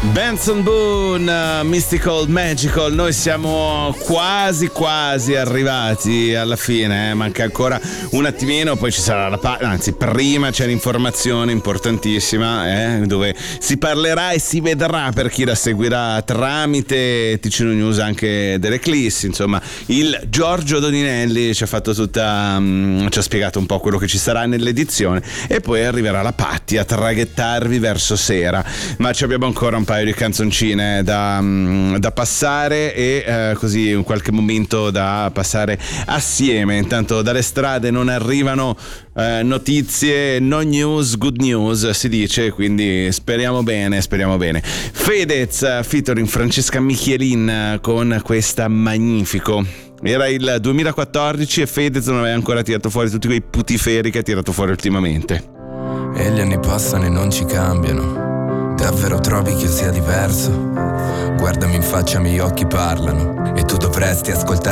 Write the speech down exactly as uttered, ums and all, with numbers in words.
Benson Boone, Mystical Magical. Noi siamo quasi quasi arrivati alla fine, eh? Manca ancora un attimino, poi ci sarà la pa- anzi prima c'è l'informazione importantissima, eh? Dove si parlerà e si vedrà, per chi la seguirà tramite Ticino News, anche dell'Eclissi. Insomma, il Giorgio Doninelli ci ha fatto tutta um, ci ha spiegato un po' quello che ci sarà nell'edizione, e poi arriverà la Patti a traghettarvi verso sera. Ma ci abbiamo ancora un paio di canzoncine da, da passare e eh, così un qualche momento da passare assieme. Intanto dalle strade non arrivano eh, notizie, no news, good news si dice, quindi speriamo bene, speriamo bene. Fedez featuring Francesca Michelin con questa Magnifico. Era il duemilaquattordici e Fedez non aveva ancora tirato fuori tutti quei putiferi che ha tirato fuori ultimamente. E gli anni passano e non ci cambiano. Davvero trovi che io sia diverso? Guardami in faccia, i miei occhi parlano e tu dovresti ascoltare